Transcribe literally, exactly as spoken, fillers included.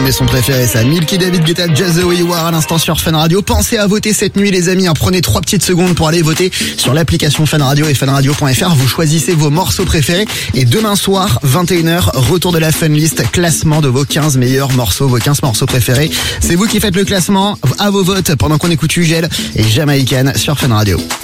mes sons préférés, ça. Milky, David Guetta, Jazz the Way You Are à l'instant sur Fun Radio. Pensez à voter cette nuit, les amis. Hein, prenez trois petites secondes pour aller voter sur l'application Fun Radio et funradio point f r. Vous choisissez vos morceaux préférés. Et demain soir, vingt et une heures, retour de la Fun List, classement de vos quinze meilleurs morceaux, vos quinze morceaux préférés. C'est vous qui faites le classement. À vos votes pendant qu'on écoute Ugel et Jamaican sur Fun Radio.